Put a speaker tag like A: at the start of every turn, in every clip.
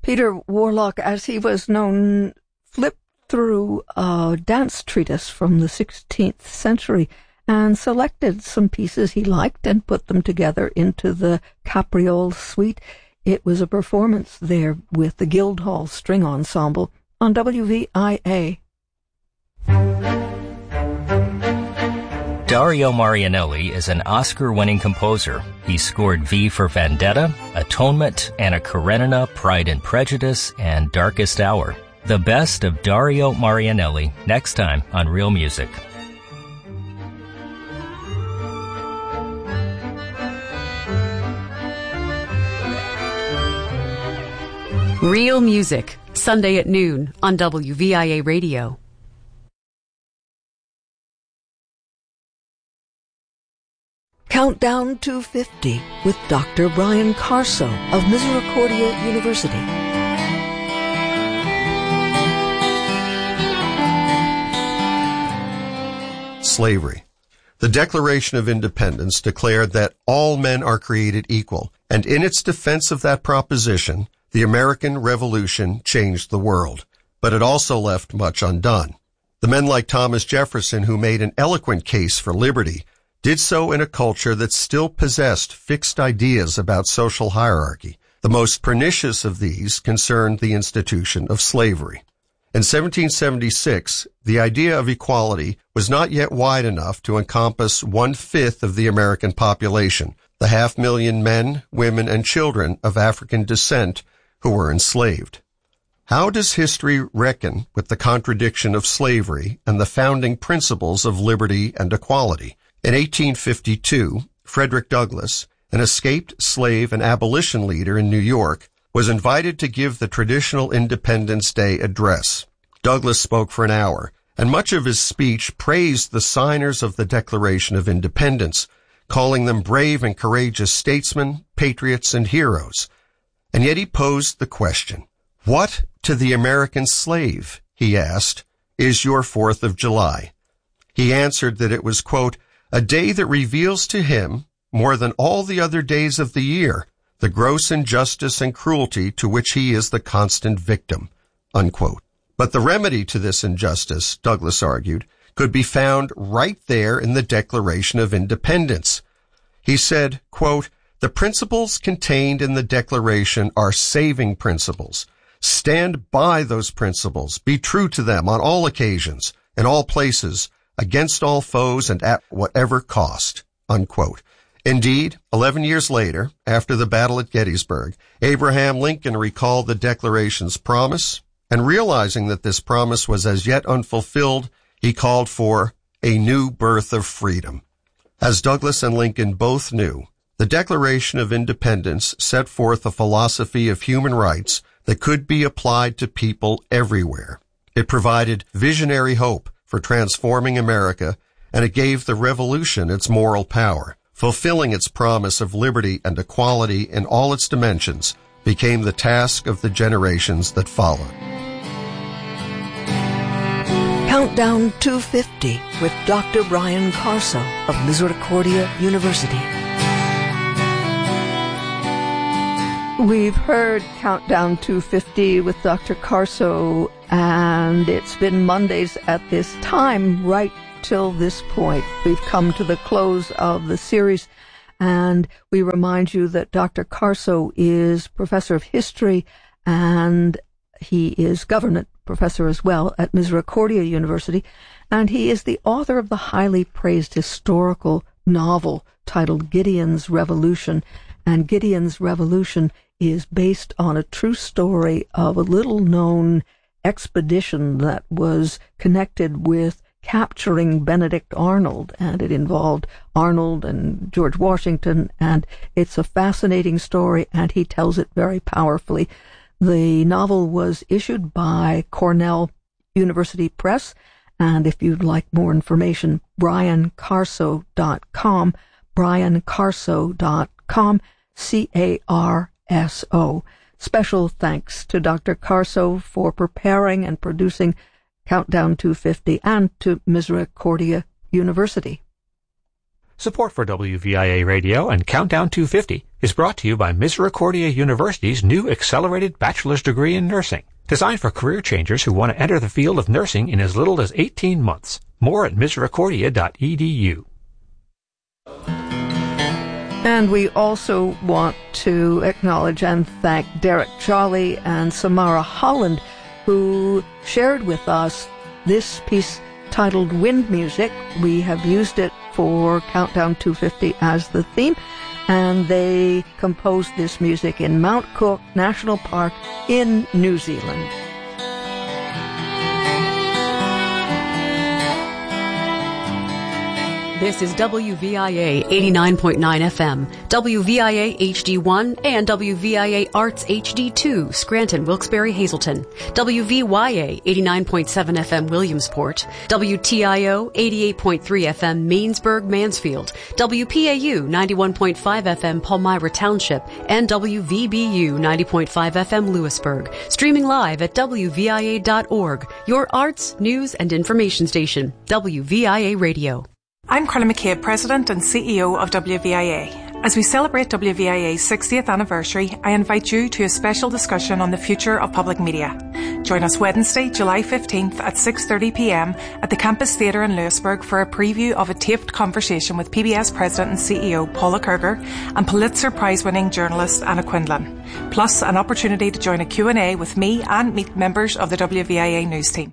A: Peter Warlock, as he was known, flipped through a dance treatise from the 16th century and selected some pieces he liked and put them together into the Capriole Suite. It was a performance there with the Guildhall String Ensemble on WVIA.
B: Dario Marianelli is an Oscar-winning composer. He scored V for Vendetta, Atonement, Anna Karenina, Pride and Prejudice, and Darkest Hour. The best of Dario Marianelli next time on Real Music.
C: Real Music, Sunday at noon on WVIA Radio.
A: Countdown to 50 with Dr. Brian Carso of Misericordia University.
D: Slavery. The Declaration of Independence declared that all men are created equal, and in its defense of that proposition, the American Revolution changed the world. But it also left much undone. The men like Thomas Jefferson, who made an eloquent case for liberty, did so in a culture that still possessed fixed ideas about social hierarchy. The most pernicious of these concerned the institution of slavery. In 1776, the idea of equality was not yet wide enough to encompass 1/5 of the American population, the 500,000 men, women, and children of African descent who were enslaved. How does history reckon with the contradiction of slavery and the founding principles of liberty and equality? In 1852, Frederick Douglass, an escaped slave and abolition leader in New York, was invited to give the traditional Independence Day address. Douglass spoke for an hour, and much of his speech praised the signers of the Declaration of Independence, calling them brave and courageous statesmen, patriots, and heroes. And yet he posed the question, "What to the American slave," he asked, "is your 4th of July?" He answered that it was, quote, "a day that reveals to him, more than all the other days of the year, the gross injustice and cruelty to which he is the constant victim," unquote. But the remedy to this injustice, Douglass argued, could be found right there in the Declaration of Independence. He said, quote, "The principles contained in the Declaration are saving principles. Stand by those principles, be true to them on all occasions, in all places, against all foes and at whatever cost," unquote. Indeed, 11 years later, after the battle at Gettysburg, Abraham Lincoln recalled the Declaration's promise, and realizing that this promise was as yet unfulfilled, he called for a new birth of freedom. As Douglass and Lincoln both knew, the Declaration of Independence set forth a philosophy of human rights that could be applied to people everywhere. It provided visionary hope for transforming America, and it gave the Revolution its moral power. Fulfilling its promise of liberty and equality in all its dimensions became the task of the generations that followed.
A: Countdown to 50 with Dr. Brian Carso of Misericordia University. We've heard Countdown to 50 with Dr. Carso, and it's been Mondays at this time right till this point. We've come to the close of the series, and we remind you that Dr. Carso is professor of history, and he is government professor as well at Misericordia University, and he is the author of the highly praised historical novel titled Gideon's Revolution. And Gideon's Revolution is based on a true story of a little-known expedition that was connected with capturing Benedict Arnold, and it involved Arnold and George Washington, and it's a fascinating story, and he tells it very powerfully. The novel was issued by Cornell University Press, and if you'd like more information, briancarso.com, briancarso.com, CARSO. Special thanks to Dr. Carso for preparing and producing Countdown to 50 and to Misericordia University.
E: Support for WVIA Radio and Countdown 250 is brought to you by Misericordia University's new accelerated bachelor's degree in nursing, designed for career changers who want to enter the field of nursing in as little as 18 months. More at misericordia.edu.
A: And we also want to acknowledge and thank Derek Jolly and Samara Holland, who shared with us this piece titled Wind Music. We have used it for Countdown 250 as the theme, and they composed this music in Mount Cook National Park in New Zealand.
C: This is WVIA 89.9 FM, WVIA HD1, and WVIA Arts HD2, Scranton, Wilkes-Barre, Hazleton, WVYA 89.7 FM, Williamsport, WTIO 88.3 FM, Mainsburg, Mansfield, WPAU 91.5 FM, Palmyra Township, and WVBU 90.5 FM, Lewisburg. Streaming live at WVIA.org, your arts, news, and information station, WVIA Radio.
F: I'm Carla McCabe, President and CEO of WVIA. As we celebrate WVIA's 60th anniversary, I invite you to a special discussion on the future of public media. Join us Wednesday, July 15th at 6:30pm at the Campus Theatre in Lewisburg for a preview of a taped conversation with PBS President and CEO Paula Kerger and Pulitzer Prize-winning journalist Anna Quindlen, plus an opportunity to join a Q&A with me and meet members of the WVIA news team.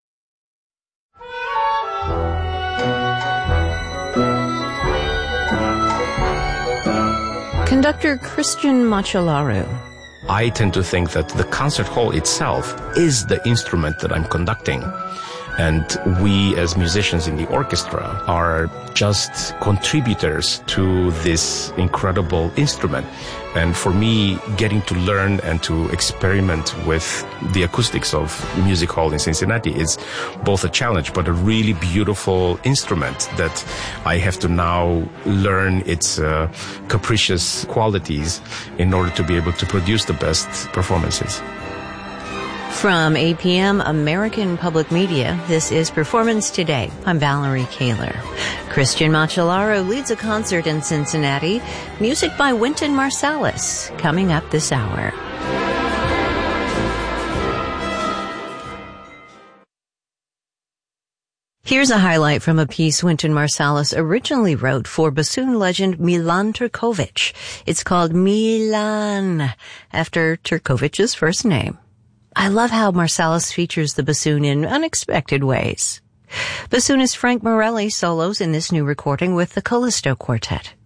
G: Conductor Christian Macellaro.
H: I tend to think that the concert hall itself is the instrument that I'm conducting. And we as musicians in the orchestra are just contributors to this incredible instrument. And for me, getting to learn and to experiment with the acoustics of Music Hall in Cincinnati is both a challenge, but a really beautiful instrument that I have to now learn its capricious qualities in order to be able to produce the best performances.
G: From APM American Public Media, this is Performance Today. I'm Valerie Kaler. Christian Macellaro leads a concert in Cincinnati. Music by Wynton Marsalis, coming up this hour. Here's a highlight from a piece Wynton Marsalis originally wrote for bassoon legend Milan Turkovic. It's called Milan, after Turkovic's first name. I love how Marsalis features the bassoon in unexpected ways. Bassoonist Frank Morelli solos in this new recording with the Callisto Quartet.